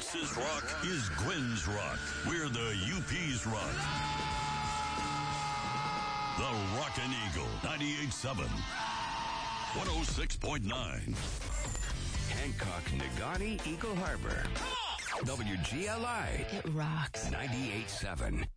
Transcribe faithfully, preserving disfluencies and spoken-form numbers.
Texas rock is Gwen's rock. We're the U P's rock. The Rockin' Eagle, ninety-eight point seven, one oh six point nine. Hancock, Negaunee, Eagle Harbor. W G L I. It rocks. ninety-eight point seven.